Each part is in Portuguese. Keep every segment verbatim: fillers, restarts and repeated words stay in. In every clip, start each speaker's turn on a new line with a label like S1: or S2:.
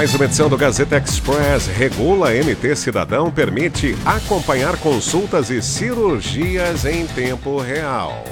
S1: Mais uma edição do Gazeta Express. Regula M T Cidadão permite acompanhar consultas e cirurgias em tempo real.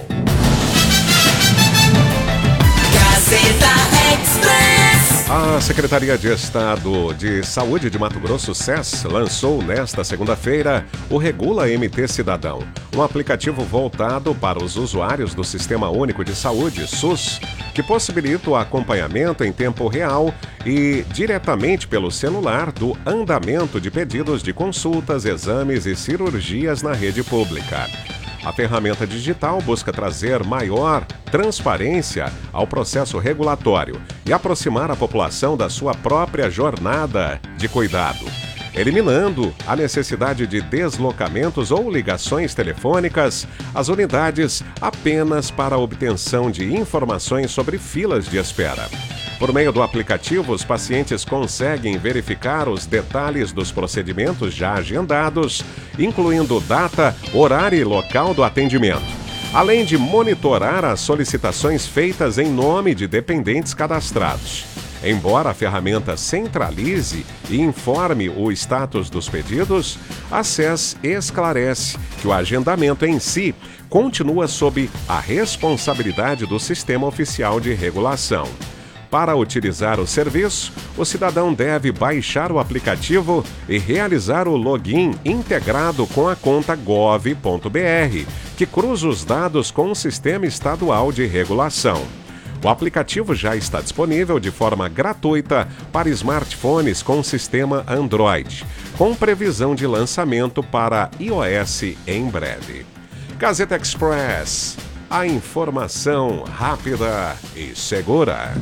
S2: Gazeta Express.
S1: A Secretaria de Estado de Saúde de Mato Grosso, S E S, lançou nesta segunda-feira o Regula M T Cidadão, um aplicativo voltado para os usuários do Sistema Único de Saúde, SUS, que possibilita o acompanhamento em tempo real e diretamente pelo celular do andamento de pedidos de consultas, exames e cirurgias na rede pública. A ferramenta digital busca trazer maior transparência ao processo regulatório e aproximar a população da sua própria jornada de cuidado, eliminando a necessidade de deslocamentos ou ligações telefônicas às unidades apenas para a obtenção de informações sobre filas de espera. Por meio do aplicativo, os pacientes conseguem verificar os detalhes dos procedimentos já agendados, incluindo data, horário e local do atendimento, além de monitorar as solicitações feitas em nome de dependentes cadastrados. Embora a ferramenta centralize e informe o status dos pedidos, a S E S esclarece que o agendamento em si continua sob a responsabilidade do Sistema Oficial de Regulação. Para utilizar o serviço, o cidadão deve baixar o aplicativo e realizar o login integrado com a conta gov ponto br, que cruza os dados com o Sistema Estadual de Regulação. O aplicativo já está disponível de forma gratuita para smartphones com sistema Android, com previsão de lançamento para iOS em breve. Gazeta Express, a informação rápida e segura.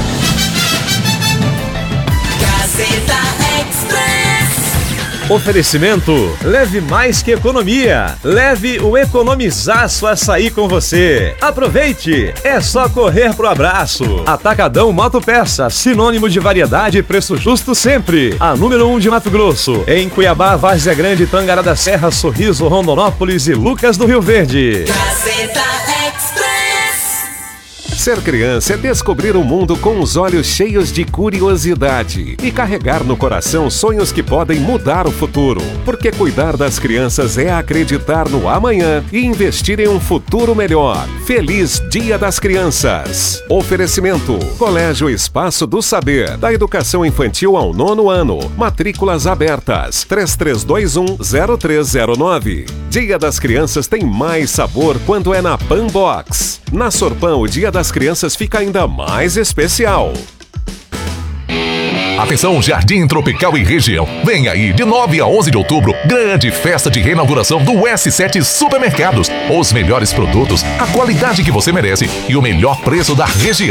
S2: Gazeta Express.
S3: Oferecimento, leve mais que economia. Leve o Economizaço Açaí com você. Aproveite, é só correr pro abraço. Atacadão Motopeça, sinônimo de variedade e preço justo sempre. A número um de Mato Grosso, em Cuiabá, Várzea Grande, Tangará da Serra, Sorriso, Rondonópolis e Lucas do Rio Verde.
S2: Gazeta Express.
S1: Ser criança é descobrir o mundo com os olhos cheios de curiosidade e carregar no coração sonhos que podem mudar o futuro. Porque cuidar das crianças é acreditar no amanhã e investir em um futuro melhor. Feliz Dia das Crianças! Oferecimento: Colégio Espaço do Saber, da educação infantil ao nono ano. Matrículas abertas. três três dois um zero três zero nove. Dia das Crianças tem mais sabor quando é na Panbox. Na Sorpan, o Dia das Crianças fica ainda mais especial.
S4: Atenção, Jardim Tropical e região. Vem aí, de nove a onze de outubro, grande festa de reinauguração do S sete Supermercados. Os melhores produtos, a qualidade que você merece e o melhor preço da região.